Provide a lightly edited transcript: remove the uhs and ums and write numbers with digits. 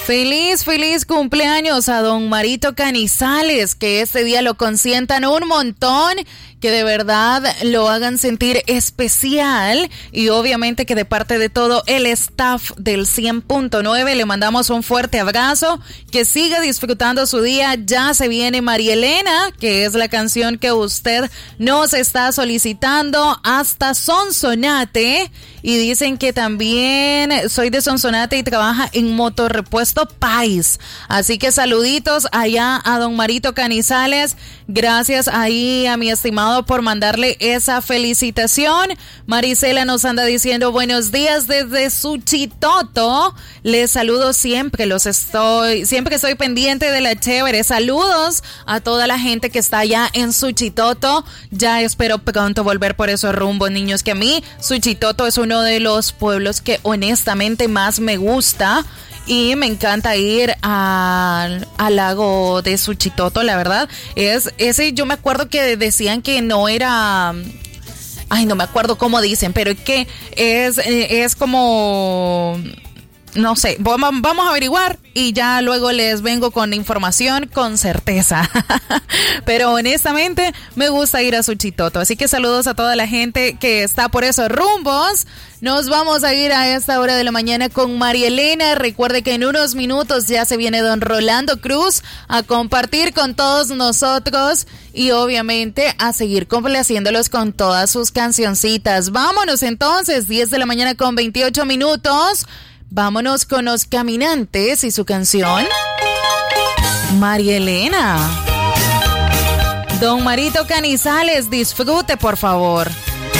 Feliz cumpleaños a don Marito Canizales, que este día lo consientan un montón, que de verdad lo hagan sentir especial y obviamente que de parte de todo el staff del 100.9 le mandamos un fuerte abrazo, que siga disfrutando su día. Ya se viene María Elena, que es la canción que usted nos está solicitando, hasta Sonsonate, y dicen que también soy de Sonsonate y trabaja en Motorrepuesto Pais, así que saluditos allá a don Marito Canizales. Gracias ahí a mi estimado por mandarle esa felicitación. Marisela nos anda diciendo buenos días desde Suchitoto. Les saludo siempre, siempre estoy pendiente de la chévere. Saludos a toda la gente que está allá en Suchitoto. Ya espero pronto volver por esos rumbos, niños, que a mí Suchitoto es uno de los pueblos que honestamente más me gusta. Y me encanta ir al lago de Suchitoto, la verdad. Ese yo me acuerdo que decían que no era... Ay, no me acuerdo cómo dicen, pero es que es como... No sé, vamos a averiguar y ya luego les vengo con información con certeza. Pero honestamente me gusta ir a Suchitoto. Así que saludos a toda la gente que está por esos rumbos. Nos vamos a ir a esta hora de la mañana con María Elena. Recuerde que en unos minutos ya se viene don Rolando Cruz a compartir con todos nosotros y obviamente a seguir complaciéndolos con todas sus cancioncitas. Vámonos entonces, 10 de la mañana con 28 minutos. Vámonos con Los Caminantes y su canción María Elena. Don Marito Canizales, disfrute por favor.